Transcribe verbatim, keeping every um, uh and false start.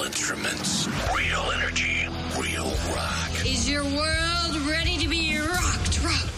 real instruments, real energy, real rock. Is your world ready to be rocked, rocked,